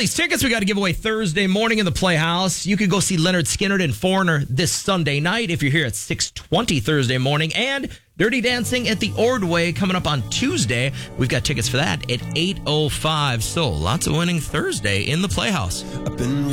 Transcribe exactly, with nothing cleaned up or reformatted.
these tickets we got to give away Thursday morning in the Playhouse. You could go see Leonard Skinner and Foreigner this Sunday night if you're here at six twenty Thursday morning. And Dirty Dancing at the Ordway coming up on Tuesday. We've got tickets for that at eight oh five. So lots of winning Thursday in the Playhouse. I've been